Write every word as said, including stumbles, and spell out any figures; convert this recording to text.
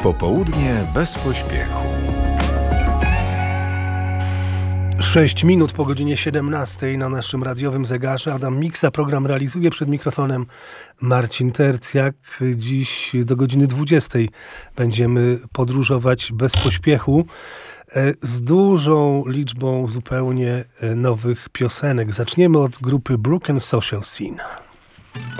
Popołudnie bez pośpiechu. Sześć minut po godzinie siedemnastej na naszym radiowym zegarze. Adam Miksa program realizuje, przed mikrofonem Marcin Tercjak. Dziś do godziny dwudziestej będziemy podróżować bez pośpiechu z dużą liczbą zupełnie nowych piosenek. Zaczniemy od grupy Broken Social Scene.